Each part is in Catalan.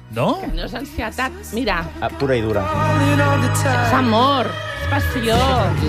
No? Que no és ansietat. Mira, Pura i dura. és amor, és passió.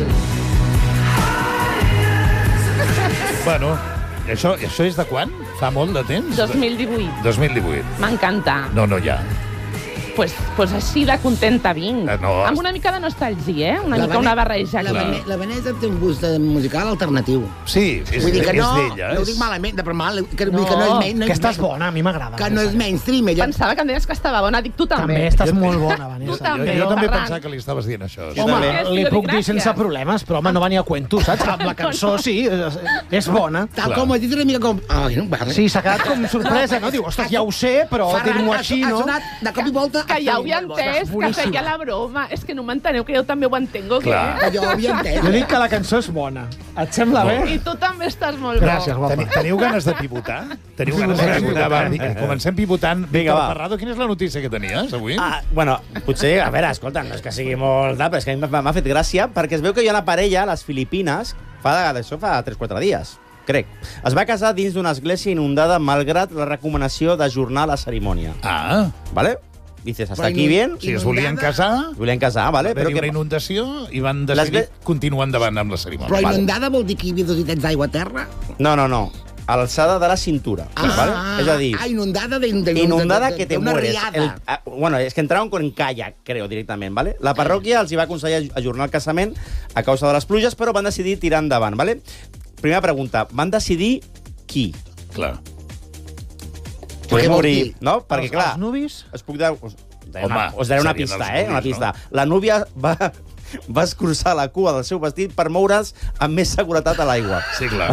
Bueno, això és de quan? Fa molt de temps? 2018. 2018. M'encanta. No, ja. Pues així de contenta vinc. No. Amb una mica de nostàlgia, una barreja aquí. La Vanessa té un gust musical alternatiu. Sí, és d'ella. No ho dic malament, vull dir que no és menys... Que estàs bona, a mi m'agrada. Que no és mainstream. Pensava que em deies que estava bona, dic tu també. També estàs molt bona, Vanessa. també. Jo també Ferran. pensava que li estaves dient això. Home, li Gràcies. puc dir sense problemes, però home, no venia a cuento, saps? Amb la cançó sí, és bona. Tal com ho has dit una mica com... Sí, s'ha quedat com sorpresa, no? Diu, ostres, ja ho sé, però dir-m'ho així, no? Ha sonat de cop i volta... Que ja ho havia entès, que feia la broma. És que no m'enteneu, que jo també ho entengo. Clar. Que jo ho havia entès. Jo dic que la cançó és bona. Et sembla bé? I tu també estàs molt bo. Gràcies, guapa. Teniu ganes de pivotar? Teniu ganes de pivotar? Va, comencem pivotant. Vinga, va. Parrado, quina és la notícia que tenies avui? Bueno, potser, a veure, escolta, no és que sigui molt però és que a mi m'ha fet gràcia, perquè es veu que hi ha una parella a les Filipines, fa 3-4 dies, crec. Es va casar dins d'una església inundada malgrat la recomanació d'ajornar la cerimònia. Vale? Dices, hasta aquí bien? Si es volien casar, vale? però una inundació i van decidir continuar endavant amb la cerimònia. Però inundada vol dir que hi havia dositats d'aigua a terra? No. A l'alçada de la cintura. Vale? És a dir... Inundada inundada que te una mueres. riada. Bueno, es que entraron con kayak, creo, directament, ¿vale? La parròquia els hi va aconsellar ajornar el casament a causa de les pluges, però van decidir tirar endavant, ¿vale? Primera pregunta, van decidir qui? Clar. Podem obrir, no? Perquè, clar... Els nuvis? Us daré una pista, Una pista. La núvia va escurçar la cua del seu vestit per moure's amb més seguretat a l'aigua. Sí, clar.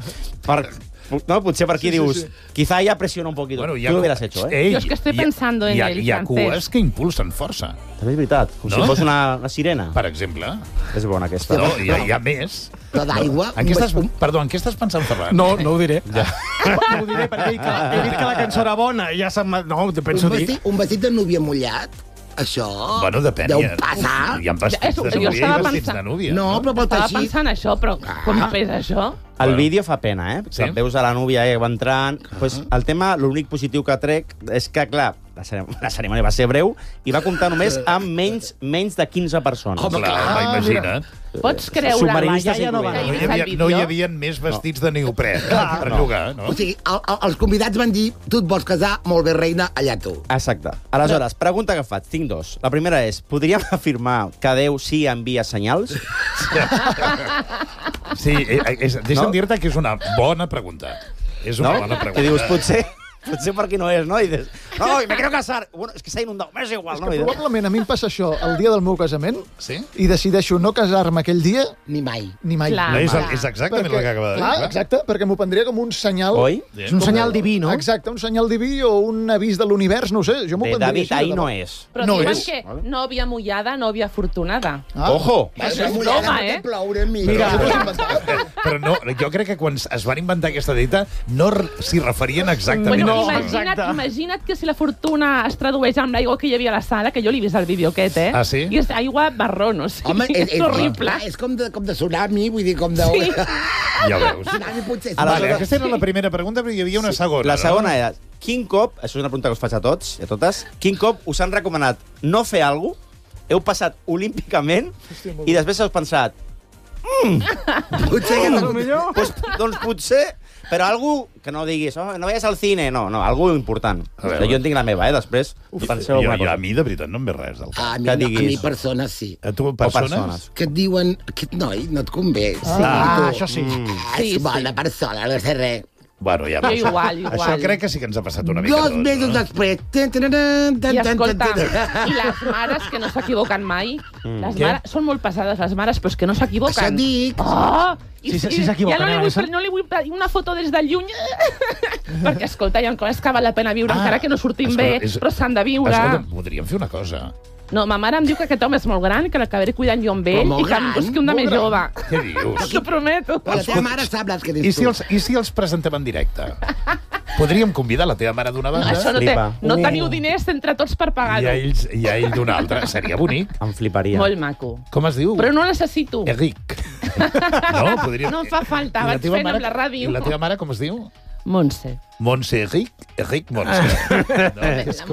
No, potser per aquí dius, quizá ella presiona un poquito. Bueno, Tú lo hubieras hecho, ¿eh? Yo es que estoy pensando en el Hi ha francès. cues que impulsen força. També és veritat. Com si fos una sirena. Per exemple. És bona, aquesta. No, hi ha més. Però d'aigua... Perdó, en què estàs pensant, Ferran? No ho diré. Ja. No ho diré perquè he dit que la cançó era bona i ja se'm... No, penso dir... Un vestit de núvia mullat? Això... Bueno, depèn. Deu passar. Hi ha vestits de núvia i vestits de núvia. No, però pel Estava teixit... pensant això, però com pesa això? El vídeo fa pena, eh? Sí? Veus a la núvia va entrant... Pues, el tema, l'únic positiu que trec és que, clar, la cerimònia va ser breu i va comptar només amb menys de 15 persones. Home, Clar, imagina't. Pots creure-la, Submarinistes ja no va. incloents. No hi havia més vestits de neoprè per llogar, no? O sigui, els convidats van dir tu et vols casar, molt bé, reina, allà tu. Exacte. Aleshores, pregunta que faig. Tinc dos. La primera és, podríem afirmar que Déu sí envia senyals? Sí, deixa'm dir-te que és una bona pregunta. És una bona pregunta. Que dius, potser per aquí no és, no? I dius, no, me quiero casar. Bueno, és que s'ha inundat, m'és igual, no? Probablement a mi em passa això el dia del meu casament Sí? i decideixo no casar-me aquell dia Ni mai. ni mai. Clar. No, és exactament el que acaba de dir. Clar, exacte, perquè m'ho prendria com un senyal... Oi? És un senyal diví, no? Exacte, un senyal diví o un avís de l'univers, no ho sé, jo m'ho De prendria David, així. ahí de no debò. és. Però No diuen és. que nòvia mullada, nòvia afortunada. Ojo! Això és broma, eh? Ploure, Mira, Però no, jo crec que quan es van inventar aquesta dita no s'hi referien exactament Bueno, a això. imagina't que si la fortuna es tradueix amb l'aigua que hi havia a la sala, que jo l'he vist al vídeo aquest, Ah, sí? I és aigua marrón, o sigui, Home, és horrible. És com de tsunami, vull dir, com de... Sí. Ja ho veus. Tsunami potser... Vale, aquesta era la primera pregunta, però hi havia una segona. La segona era, quin cop, això és una pregunta que us faig a tots i a totes, quin cop us han recomanat no fer alguna cosa, heu passat olímpicament i després heu pensat, Potser que... doncs potser, però algú que no diguis, no veies al cine, no, algú important. veure. Jo en tinc la meva, després penseu alguna A cosa. mi, de veritat, no em ve res del cap. A Que mi diguis. persones sí. A tu, O persones? persones. Que et diuen, aquest noi no et convé. Això sí. És bona persona, no sé res. Bueno, ja Jo veus. igual. Això crec que sí que ens ha passat una mica a 2 tots, mesos no? després... I escolta, i les mares que no s'equivoquen mai, les mares són molt pesades, les mares, però és que no s'equivoquen. Això dic. Oh! Sí s'equivoquen, ja Vanessa. no li vull una foto des de lluny, perquè, escolta, hi ha coses que val la pena viure, encara que no surtin bé, però s'han de viure. Escolta, podríem fer una cosa. No, ma mare em diu que aquest home és molt gran, que l'acabaré cuidant jo amb ell, molt i que em gran? busqui un de més jove. Què dius? T'ho prometo. Però la teva mare sap les que I dius si els presentem en directe? Podríem convidar la teva mare d'una No, banda això no teniu diners entre tots per i pagar-ho. a ell d'una altra. Seria bonic. Em fliparia. Molt maco. Com es diu? Però no necessito. Eric. No, podríem... No em fa falta, I la vaig teva fent mare- amb la ràdio. I la teva mare com es diu? Montse. Montse Eric? Eric Montse. No? La